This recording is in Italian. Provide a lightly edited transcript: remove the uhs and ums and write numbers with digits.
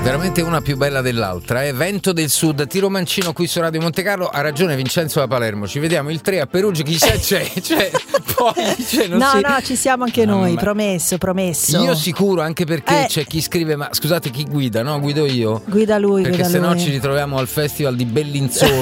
veramente una più bella dell'altra. Vento del Sud, Tiro Mancino qui su Radio Monte Carlo. Ha ragione Vincenzo da Palermo, ci vediamo il 3 a Perugia, chissà c'è poi no, ci siamo anche noi, promesso. Io sicuro, anche perché c'è chi scrive: ma scusate, chi guida? No, guido io. Guida lui, perché se no ci ritroviamo al Festival di Bellinzona